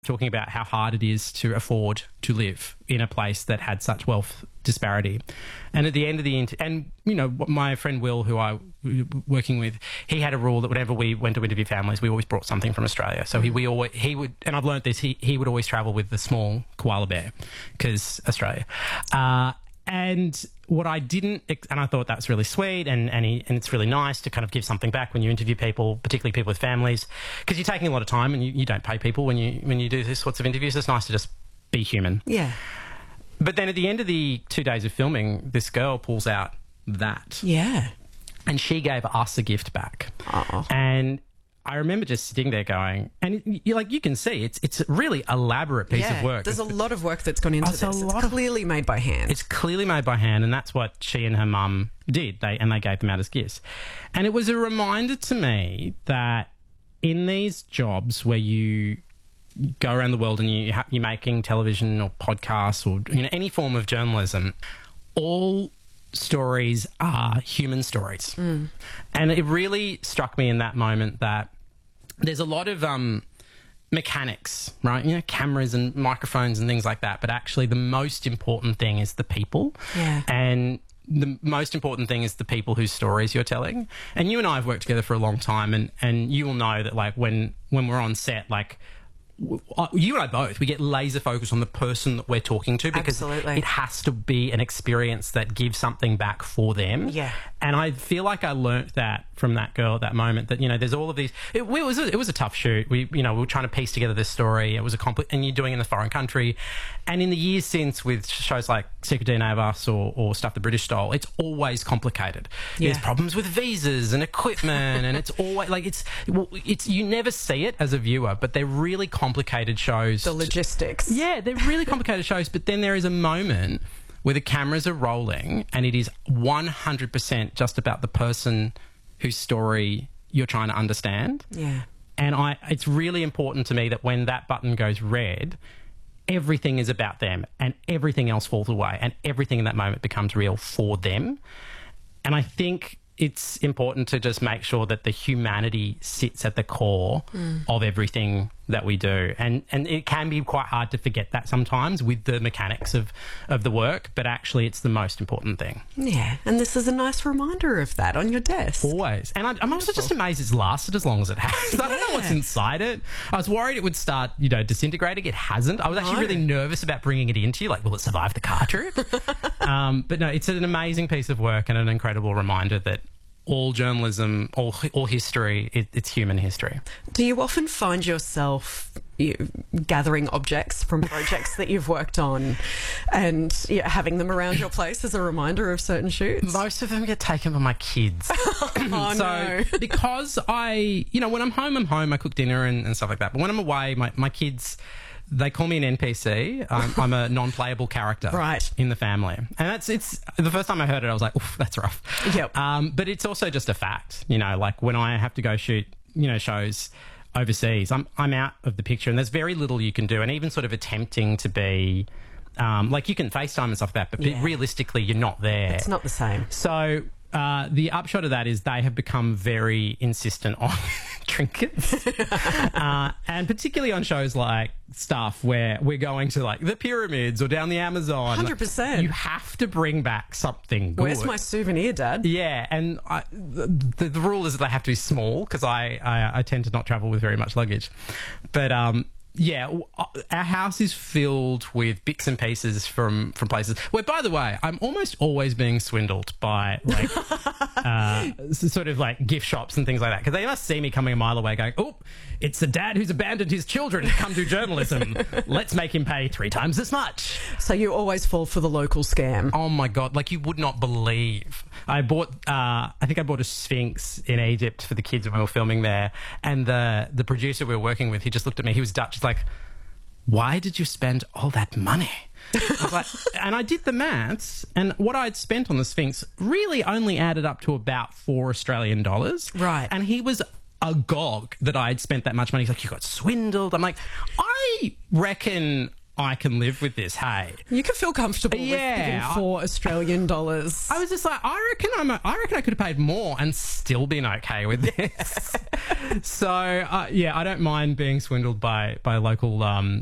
talking about how hard it is to afford to live in a place that had such wealth disparity. And at the end of the and you know, my friend Will, who I was working with, he had a rule that whenever we went to interview families, we always brought something from Australia. So he would, and I've learnt this, he would always travel with the small koala bear because Australia. And what I didn't, and I thought that was really sweet, and it's really nice to kind of give something back when you interview people, particularly people with families, because you're taking a lot of time and you don't pay people when you do these sorts of interviews. It's nice to just be human. Yeah. But then at the end of the 2 days of filming, this girl pulls out that. Yeah. And she gave us a gift back. Oh. And I remember just sitting there going, and you can see it's a really elaborate piece of work. There's a lot of work that's gone into this. It's clearly made by hand. It's clearly made by hand, and that's what she and her mum did. They gave them out as gifts. And it was a reminder to me that in these jobs where you go around the world and you're making television or podcasts or any form of journalism, all stories are human stories. And it really struck me in that moment that there's a lot of mechanics, right? Cameras and microphones and things like that, but actually the most important thing is the people. Yeah. And the most important thing is the people whose stories you're telling. And you and I have worked together for a long time, and you will know that when we're on set, you and I both, we get laser focused on the person that we're talking to, because it has to be an experience that gives something back for them. Yeah. And I feel like I learnt that from that girl at that moment, that, there's all of these... It was a tough shoot. We were trying to piece together this story. It was and you're doing it in a foreign country. And in the years since, with shows like Secret DNA of Us or Stuff the British Stole, it's always complicated. Yeah. There's problems with visas and equipment, and it's always... it's you never see it as a viewer, but they're really complicated shows. The logistics. Yeah, they're really complicated shows, but then there is a moment where the cameras are rolling and it is 100% just about the person whose story you're trying to understand. Yeah. And it's really important to me that when that button goes red, everything is about them and everything else falls away and everything in that moment becomes real for them. And I think it's important to just make sure that the humanity sits at the core of everything that we do. And it can be quite hard to forget that sometimes with the mechanics of the work, but actually it's the most important thing. Yeah, and this is a nice reminder of that on your desk. Always. And I'm also just amazed it's lasted as long as it has. I don't know what's inside it. I was worried it would start, disintegrating. It hasn't. I was actually really nervous about bringing it into you. Will it survive the car trip? But no, it's an amazing piece of work and an incredible reminder that all journalism, all history, it's human history. Do you often find yourself gathering objects from projects that you've worked on and having them around your place as a reminder of certain shoots? Most of them get taken by my kids. Oh, no. Because when I'm home, I cook dinner and stuff like that. But when I'm away, my kids... They call me an NPC. I'm a non-playable character in the family. And it's the first time I heard it, I was like, oof, that's rough. Yep. But it's also just a fact, when I have to go shoot, shows overseas, I'm out of the picture and there's very little you can do. And even sort of attempting to be, you can FaceTime and stuff like that, but realistically, you're not there. It's not the same. So... the upshot of that is they have become very insistent on trinkets, and particularly on shows like Stuff, where we're going to the pyramids or down the Amazon. 100%. You have to bring back something good. Where's my souvenir, Dad? Yeah, and the rule is that they have to be small because I tend to not travel with very much luggage, but yeah, our house is filled with bits and pieces from places where, by the way, I'm almost always being swindled by sort of gift shops and things like that, because they must see me coming a mile away going, oh, it's the dad who's abandoned his children to come do journalism. Let's make him pay 3 times as much. So you always fall for the local scam. Oh my God, you would not believe. I bought a Sphinx in Egypt for the kids when we were filming there, and the producer we were working with, he just looked at me, he was Dutch, he's like, why did you spend all that money? And I did the maths, and what I'd spent on the Sphinx really only added up to about $4 Australian. Right. And he was agog that I had spent that much money. He's like, you got swindled. I'm like, I reckon I can live with this. Hey, You can feel comfortable with giving $4 Australian dollars. I was just like, I reckon I could have paid more and still been okay with this. So yeah, I don't mind being swindled by local